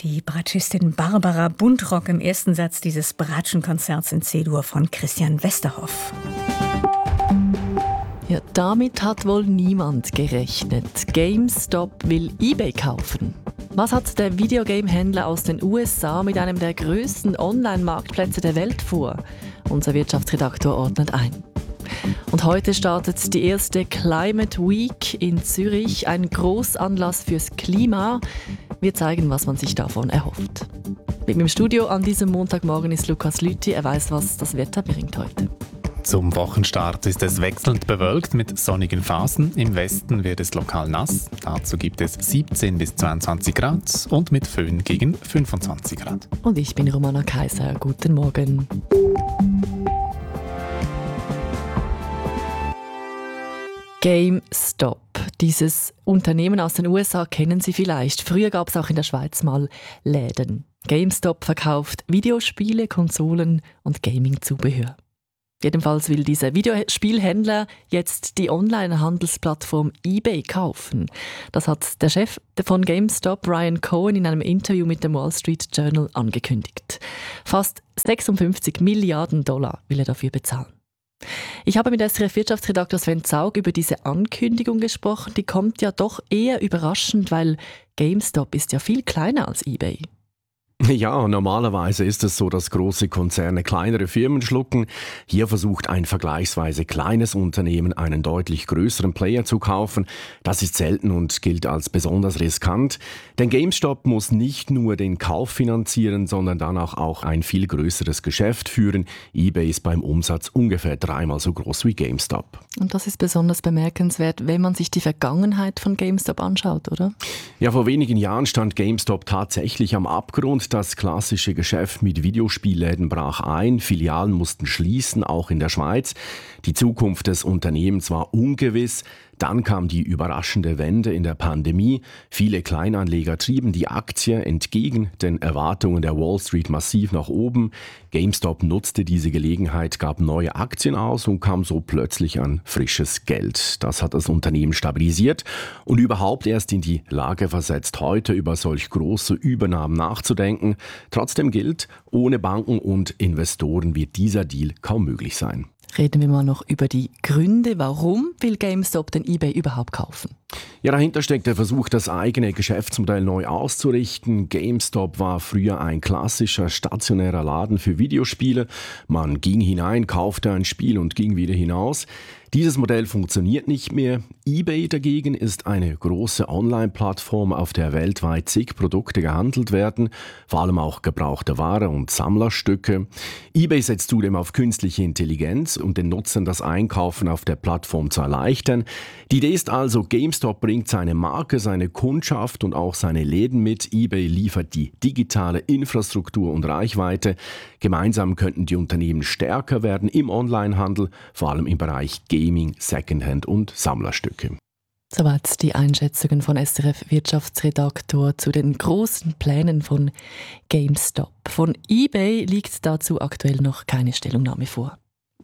Die Bratschistin Barbara Buntrock im ersten Satz dieses Bratschenkonzerts in C-Dur von Christian Westerhoff. Ja, damit hat wohl niemand gerechnet. GameStop will eBay kaufen. Was hat der Videogame-Händler aus den USA mit einem der grössten Online-Marktplätze der Welt vor? Unser Wirtschaftsredaktor ordnet ein. Und heute startet die erste Climate Week in Zürich, ein Grossanlass fürs Klima. Wir zeigen, was man sich davon erhofft. Mit mir im Studio an diesem Montagmorgen ist Lukas Lüthi. Er weiß, was das Wetter bringt heute. Zum Wochenstart ist es wechselnd bewölkt mit sonnigen Phasen. Im Westen wird es lokal nass. Dazu gibt es 17 bis 22 Grad und mit Föhn gegen 25 Grad. Und ich bin Romana Kaiser. Guten Morgen. GameStop. Dieses Unternehmen aus den USA kennen Sie vielleicht. Früher gab es auch in der Schweiz mal Läden. GameStop verkauft Videospiele, Konsolen und Gaming-Zubehör. Jedenfalls will dieser Videospielhändler jetzt die Online-Handelsplattform eBay kaufen. Das hat der Chef von GameStop, Brian Cohen, in einem Interview mit dem Wall Street Journal angekündigt. Fast 56 Milliarden Dollar will er dafür bezahlen. Ich habe mit SRF-Wirtschaftsredaktor Sven Zaug über diese Ankündigung gesprochen. Die kommt ja doch eher überraschend, weil GameStop ist ja viel kleiner als eBay. Ja, normalerweise ist es so, dass große Konzerne kleinere Firmen schlucken. Hier versucht ein vergleichsweise kleines Unternehmen, einen deutlich größeren Player zu kaufen. Das ist selten und gilt als besonders riskant. Denn GameStop muss nicht nur den Kauf finanzieren, sondern dann auch ein viel größeres Geschäft führen. eBay ist beim Umsatz ungefähr 3-mal so groß wie GameStop. Und das ist besonders bemerkenswert, wenn man sich die Vergangenheit von GameStop anschaut, oder? Ja, vor wenigen Jahren stand GameStop tatsächlich am Abgrund. Das klassische Geschäft mit Videospielläden brach ein, Filialen mussten schließen, auch in der Schweiz. Die Zukunft des Unternehmens war ungewiss. Dann kam die überraschende Wende in der Pandemie. Viele Kleinanleger trieben die Aktie entgegen den Erwartungen der Wall Street massiv nach oben. GameStop nutzte diese Gelegenheit, gab neue Aktien aus und kam so plötzlich an frisches Geld. Das hat das Unternehmen stabilisiert und überhaupt erst in die Lage versetzt, heute über solch große Übernahmen nachzudenken. Trotzdem gilt, ohne Banken und Investoren wird dieser Deal kaum möglich sein. Reden wir mal noch über die Gründe. Warum will GameStop den eBay überhaupt kaufen? Ja, dahinter steckt der Versuch, das eigene Geschäftsmodell neu auszurichten. GameStop war früher ein klassischer stationärer Laden für Videospiele. Man ging hinein, kaufte ein Spiel und ging wieder hinaus. Dieses Modell funktioniert nicht mehr. eBay dagegen ist eine große Online-Plattform, auf der weltweit zig Produkte gehandelt werden, vor allem auch gebrauchte Ware und Sammlerstücke. eBay setzt zudem auf künstliche Intelligenz, um den Nutzern das Einkaufen auf der Plattform zu erleichtern. Die Idee ist also, GameStop bringt seine Marke, seine Kundschaft und auch seine Läden mit. eBay liefert die digitale Infrastruktur und Reichweite. Gemeinsam könnten die Unternehmen stärker werden im Onlinehandel, vor allem im Bereich Gaming, Secondhand und Sammlerstücke. Soweit die Einschätzungen von SRF-Wirtschaftsredaktor zu den großen Plänen von GameStop. Von eBay liegt dazu aktuell noch keine Stellungnahme vor.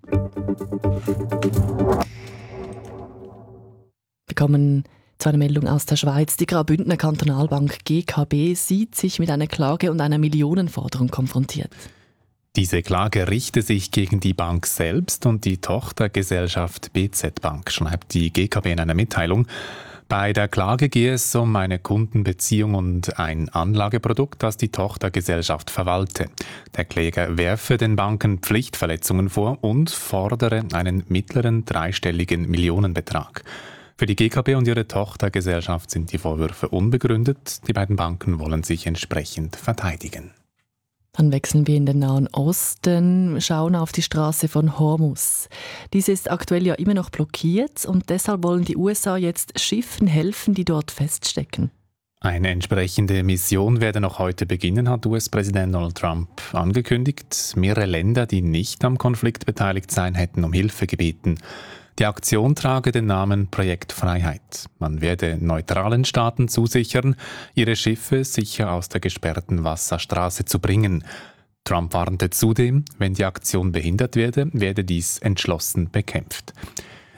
Wir kommen zu einer Meldung aus der Schweiz. Die Graubündner Kantonalbank GKB sieht sich mit einer Klage und einer Millionenforderung konfrontiert. Diese Klage richte sich gegen die Bank selbst und die Tochtergesellschaft BZ Bank, schreibt die GKB in einer Mitteilung. Bei der Klage gehe es um eine Kundenbeziehung und ein Anlageprodukt, das die Tochtergesellschaft verwalte. Der Kläger werfe den Banken Pflichtverletzungen vor und fordere einen mittleren dreistelligen Millionenbetrag. Für die GKB und ihre Tochtergesellschaft sind die Vorwürfe unbegründet. Die beiden Banken wollen sich entsprechend verteidigen. Dann wechseln wir in den Nahen Osten, schauen auf die Straße von Hormuz. Diese ist aktuell ja immer noch blockiert und deshalb wollen die USA jetzt Schiffen helfen, die dort feststecken. Eine entsprechende Mission werde noch heute beginnen, hat US-Präsident Donald Trump angekündigt. Mehrere Länder, die nicht am Konflikt beteiligt seien, hätten um Hilfe gebeten. Die Aktion trage den Namen Projekt Freiheit. Man werde neutralen Staaten zusichern, ihre Schiffe sicher aus der gesperrten Wasserstraße zu bringen. Trump warnte zudem, wenn die Aktion behindert werde, werde dies entschlossen bekämpft.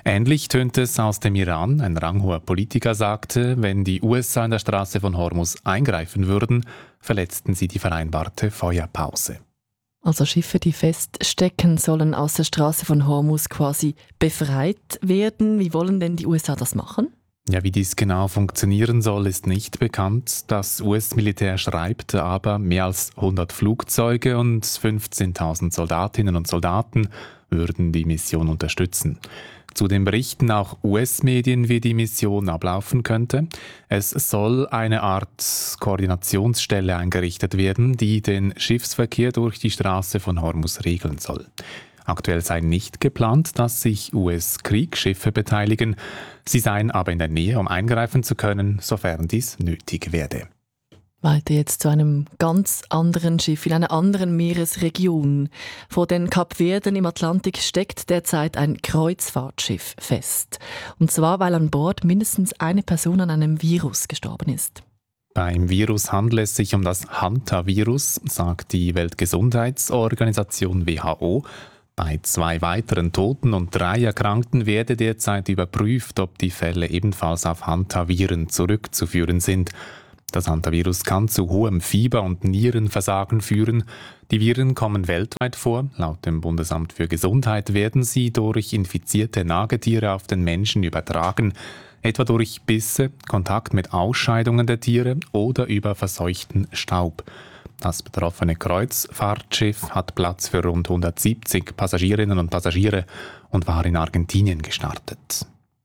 Ähnlich tönt es aus dem Iran. Ein ranghoher Politiker sagte, wenn die USA in der Straße von Hormuz eingreifen würden, verletzten sie die vereinbarte Feuerpause. Also Schiffe, die feststecken, sollen aus der Straße von Hormuz quasi befreit werden. Wie wollen denn die USA das machen? Ja, wie dies genau funktionieren soll, ist nicht bekannt. Das US-Militär schreibt aber, mehr als 100 Flugzeuge und 15.000 Soldatinnen und Soldaten würden die Mission unterstützen. Zudem berichten auch US-Medien, wie die Mission ablaufen könnte. Es soll eine Art Koordinationsstelle eingerichtet werden, die den Schiffsverkehr durch die Straße von Hormuz regeln soll. Aktuell sei nicht geplant, dass sich US-Kriegsschiffe beteiligen. Sie seien aber in der Nähe, um eingreifen zu können, sofern dies nötig werde. Weiter jetzt zu einem ganz anderen Schiff in einer anderen Meeresregion. Vor den Kapverden im Atlantik steckt derzeit ein Kreuzfahrtschiff fest. Und zwar, weil an Bord mindestens eine Person an einem Virus gestorben ist. Beim Virus handelt es sich um das Hantavirus, sagt die Weltgesundheitsorganisation WHO. Bei 2 weiteren Toten und 3 Erkrankten werde derzeit überprüft, ob die Fälle ebenfalls auf Hantaviren zurückzuführen sind. Das Hantavirus kann zu hohem Fieber und Nierenversagen führen. Die Viren kommen weltweit vor. Laut dem Bundesamt für Gesundheit werden sie durch infizierte Nagetiere auf den Menschen übertragen, etwa durch Bisse, Kontakt mit Ausscheidungen der Tiere oder über verseuchten Staub. Das betroffene Kreuzfahrtschiff hat Platz für rund 170 Passagierinnen und Passagiere und war in Argentinien gestartet.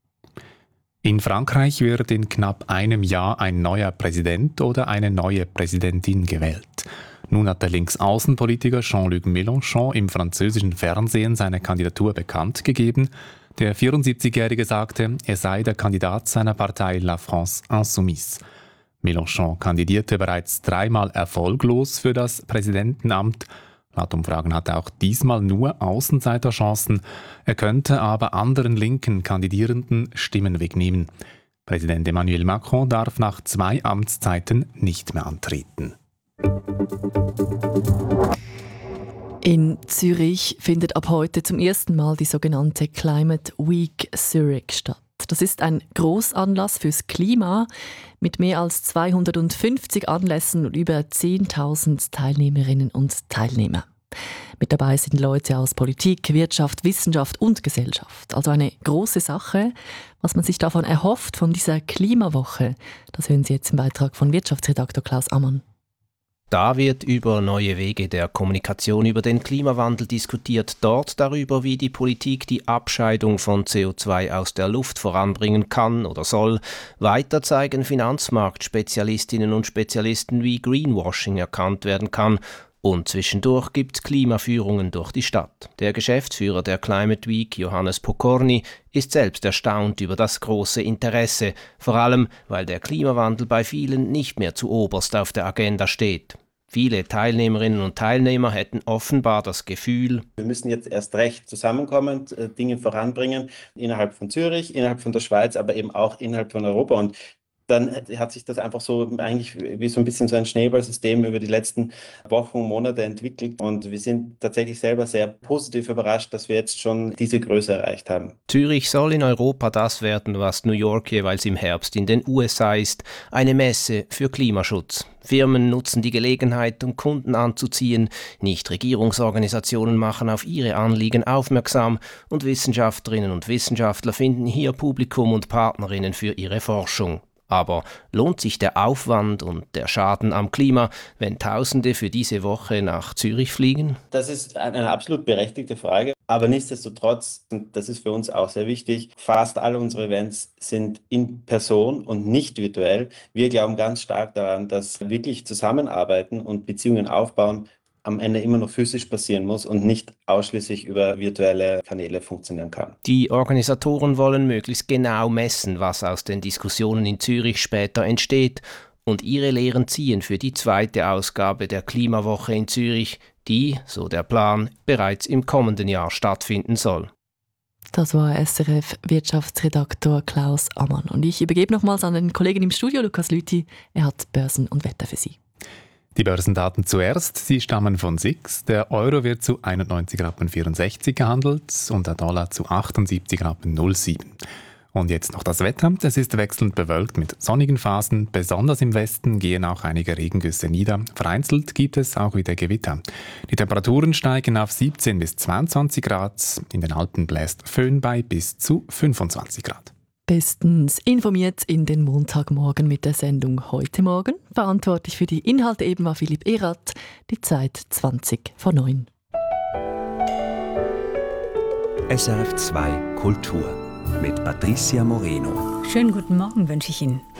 In Frankreich wird in knapp einem Jahr ein neuer Präsident oder eine neue Präsidentin gewählt. Nun hat der Linksaußenpolitiker Jean-Luc Mélenchon im französischen Fernsehen seine Kandidatur bekannt gegeben. Der 74-Jährige sagte, er sei der Kandidat seiner Partei La France Insoumise. Mélenchon kandidierte bereits 3-mal erfolglos für das Präsidentenamt. Laut Umfragen hat er auch diesmal nur Außenseiterchancen. Er könnte aber anderen linken Kandidierenden Stimmen wegnehmen. Präsident Emmanuel Macron darf nach 2 Amtszeiten nicht mehr antreten. In Zürich findet ab heute zum ersten Mal die sogenannte Climate Week Zurich statt. Das ist ein Grossanlass fürs Klima mit mehr als 250 Anlässen und über 10.000 Teilnehmerinnen und Teilnehmer. Mit dabei sind Leute aus Politik, Wirtschaft, Wissenschaft und Gesellschaft. Also eine große Sache. Was man sich davon erhofft, von dieser Klimawoche, das hören Sie jetzt im Beitrag von Wirtschaftsredaktor Klaus Ammann. Da wird über neue Wege der Kommunikation über den Klimawandel diskutiert, dort darüber, wie die Politik die Abscheidung von CO2 aus der Luft voranbringen kann oder soll. Weiter zeigen Finanzmarktspezialistinnen und Spezialisten, wie Greenwashing erkannt werden kann. Und zwischendurch gibt es Klimaführungen durch die Stadt. Der Geschäftsführer der Climate Week, Johannes Pokorny, ist selbst erstaunt über das große Interesse, vor allem weil der Klimawandel bei vielen nicht mehr zuoberst auf der Agenda steht. Viele Teilnehmerinnen und Teilnehmer hätten offenbar das Gefühl, wir müssen jetzt erst recht zusammenkommen, Dinge voranbringen, innerhalb von Zürich, innerhalb von der Schweiz, aber eben auch innerhalb von Europa. Und dann hat sich das einfach so eigentlich wie so ein bisschen so ein Schneeballsystem über die letzten Wochen und Monate entwickelt. Und wir sind tatsächlich selber sehr positiv überrascht, dass wir jetzt schon diese Größe erreicht haben. Zürich soll in Europa das werden, was New York jeweils im Herbst in den USA ist. Eine Messe für Klimaschutz. Firmen nutzen die Gelegenheit, um Kunden anzuziehen. Nichtregierungsorganisationen machen auf ihre Anliegen aufmerksam. Und Wissenschaftlerinnen und Wissenschaftler finden hier Publikum und Partnerinnen für ihre Forschung. Aber lohnt sich der Aufwand und der Schaden am Klima, wenn Tausende für diese Woche nach Zürich fliegen? Das ist eine absolut berechtigte Frage. Aber nichtsdestotrotz, und das ist für uns auch sehr wichtig, fast alle unsere Events sind in Person und nicht virtuell. Wir glauben ganz stark daran, dass wirklich Zusammenarbeiten und Beziehungen aufbauen am Ende immer noch physisch passieren muss und nicht ausschließlich über virtuelle Kanäle funktionieren kann. Die Organisatoren wollen möglichst genau messen, was aus den Diskussionen in Zürich später entsteht und ihre Lehren ziehen für die 2. Ausgabe der Klimawoche in Zürich, die, so der Plan, bereits im kommenden Jahr stattfinden soll. Das war SRF-Wirtschaftsredaktor Klaus Ammann. Und ich übergebe nochmals an den Kollegen im Studio, Lukas Lüthi. Er hat Börsen und Wetter für Sie. Die Börsendaten zuerst, sie stammen von SIX. Der Euro wird zu 91,64 Rappen gehandelt und der Dollar zu 78,07 Rappen. Und jetzt noch das Wetter. Es ist wechselnd bewölkt mit sonnigen Phasen. Besonders im Westen gehen auch einige Regengüsse nieder. Vereinzelt gibt es auch wieder Gewitter. Die Temperaturen steigen auf 17 bis 22 Grad. In den Alpen bläst Föhn bei bis zu 25 Grad. Bestens informiert in den Montagmorgen mit der Sendung «Heute Morgen». Verantwortlich für die Inhalte eben war Philipp Erath. Die Zeit 20:09. SRF 2 Kultur mit Patricia Moreno. Schönen guten Morgen wünsche ich Ihnen.